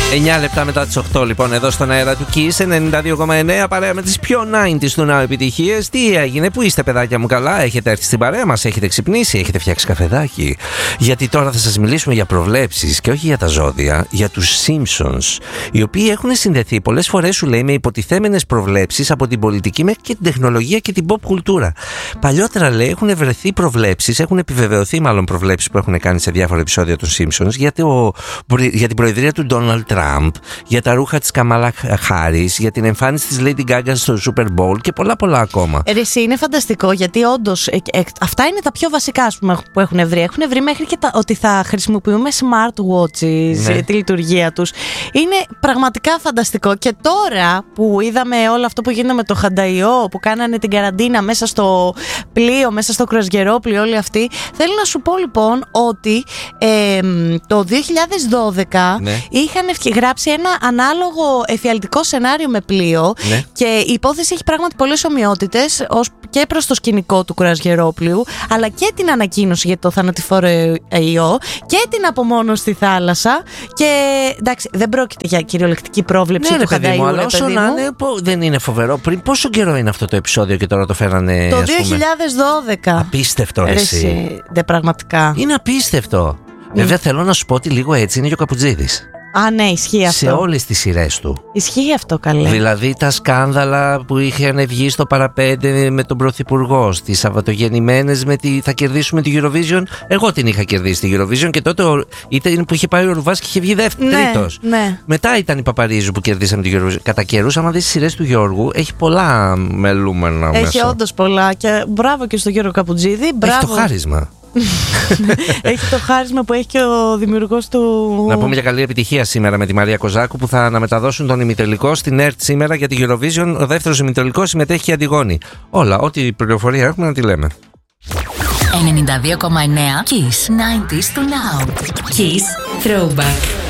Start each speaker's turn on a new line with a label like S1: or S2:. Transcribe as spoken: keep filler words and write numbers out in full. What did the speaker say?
S1: εννιά λεπτά μετά τις οκτώ λοιπόν εδώ στον αέρα του Kiss ενενήντα δύο κόμμα εννέα, παρέα με τις πιο ενενήντα του Now επιτυχίες. Τι έγινε, πού είστε παιδάκια μου, καλά? Έχετε έρθει στην παρέα μας, έχετε ξυπνήσει, έχετε φτιάξει καφεδάκι? Γιατί τώρα θα σας μιλήσουμε για προβλέψεις και όχι για τα ζώδια, για τους Simpsons, οι οποίοι έχουν συνδεθεί πολλές φορές, σου λέει, με υποτιθέμενες προβλέψεις από την πολιτική μέχρι και την τεχνολογία και την pop κουλτούρα. Παλιότερα, λέει, έχουν βρεθεί προβλέψεις, έχουν επιβεβαιωθεί μάλλον προβλέψεις που έχουν κάνει σε διάφορα επεισόδια των Simpsons για, το, για την προεδρία του Donald Trump, για τα ρούχα της Καμάλα Χάρις, για την εμφάνιση της Lady Gaga στο Super Bowl και πολλά πολλά ακόμα.
S2: Ε, εσύ, είναι φανταστικό, γιατί όντως ε, ε, αυτά είναι τα πιο βασικά, ας πούμε, που έχουν βρει. Έχουν βρει μέχρι και τα, ότι θα χρησιμοποιούμε smartwatches, ναι, τη λειτουργία τους. Είναι πραγματικά φανταστικό. Και τώρα που είδαμε όλο αυτό που γίνεται με το Χανταϊό, που κάνανε την καραντίνα μέσα στο πλοίο, μέσα στο κρουαζιερόπλοιο, όλοι αυτοί, θέλω να σου πω λοιπόν ότι ε, το δύο χιλιάδες δώδεκα, ναι, είχαν γράψει ένα ανάλογο εφιαλτικό σενάριο με πλοίο, ναι, και η υπόθεση έχει πράγματι πολλές ομοιότητες ως και προς το σκηνικό του κρουαζιερόπλοιου, αλλά και την ανακοίνωση για το θανατηφόρο ιό και την απομόνωση στη θάλασσα. Και εντάξει, δεν πρόκειται για κυριολεκτική πρόβλεψη, ναι, του Χανταϊού,
S1: αλλά όσο να είναι, δεν είναι φοβερό. Πριν πόσο καιρό είναι αυτό το επεισόδιο και τώρα το φέρανε?
S2: Το δύο χιλιάδες δώδεκα.
S1: Απίστευτο, ρε εσύ.
S2: Δεν, πραγματικά.
S1: Είναι απίστευτο. Mm. Βέβαια θέλω να σου πω ότι λίγο έτσι είναι και ο Καπουτζίδης.
S2: Α, ναι, ισχύει αυτό.
S1: Σε όλες τις σειρές του.
S2: Ισχύει αυτό, καλέ.
S1: Δηλαδή τα σκάνδαλα που είχαν βγει στο παραπέντε με τον Πρωθυπουργό, στις Σαββατογεννημένες με τη θα κερδίσουμε τη Eurovision. Εγώ την είχα κερδίσει τη Eurovision και τότε ήταν που είχε πάει ο Ρουβάς και είχε βγει δεύτερο,
S2: ναι,
S1: τρίτος.
S2: Ναι.
S1: Μετά ήταν η Παπαρίζου που κερδίσαμε τη Eurovision. Κατά καιρούς, άμα δεις τις σειρές του Γιώργου, έχει πολλά μελούμενα μέσα.
S2: Έχει όντως πολλά. Και μπράβο και στον Γιώργο Καπουτζίδη. Μπράβο.
S1: Έχει το χάρισμα.
S2: Έχει το χάρισμα που έχει και ο δημιουργός του.
S1: Να πούμε για καλή επιτυχία σήμερα με τη Μαρία Κοζάκου που θα αναμεταδώσουν τον ημιτελικό στην ΕΡΤ σήμερα για τη Eurovision. Ο δεύτερος ημιτελικός συμμετέχει και η Αντιγόνη. Όλα, ό,τι πληροφορία έχουμε να τη λέμε.
S3: ενενήντα δύο κόμμα εννέα Kiss ενενήντα του Now. Kiss Throwback.